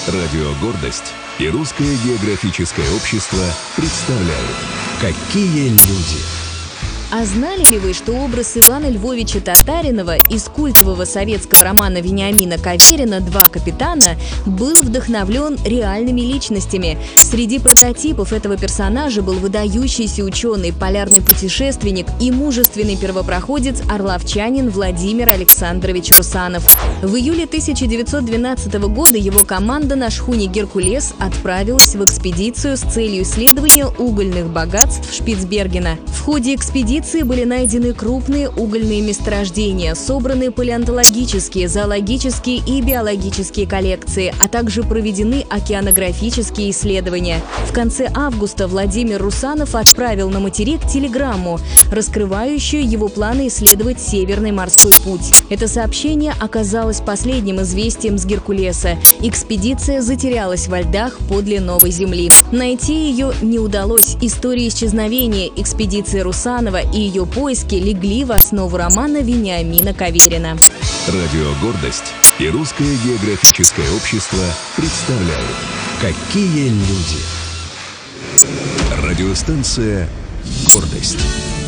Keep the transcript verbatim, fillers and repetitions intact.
Радио «Гордость» и Русское географическое общество представляют «Какие люди». А знали ли вы, что образ Ивана Львовича Татаринова из культового советского романа Вениамина Каверина «Два капитана» был вдохновлен реальными личностями? Среди прототипов этого персонажа был выдающийся ученый, полярный путешественник и мужественный первопроходец-орловчанин Владимир Александрович Русанов. В июле тысяча девятьсот двенадцатого года его команда на шхуне «Геркулес» отправилась в экспедицию с целью исследования угольных богатств Шпицбергена. В ходе экспедиции были найдены крупные угольные месторождения, собраны палеонтологические, зоологические и биологические коллекции, а также проведены океанографические исследования. В конце августа Владимир Русанов отправил на материк телеграмму, раскрывающую его планы исследовать Северный морской путь. Это сообщение оказалось последним известием с Геркулеса. Экспедиция затерялась во льдах подле Новой Земли. Найти ее не удалось. История исчезновения экспедиции Русанова и ее поиски легли в основу романа Вениамина Каверина. Радио «Гордость» и Русское географическое общество представляют «Какие люди». Радиостанция «Гордость».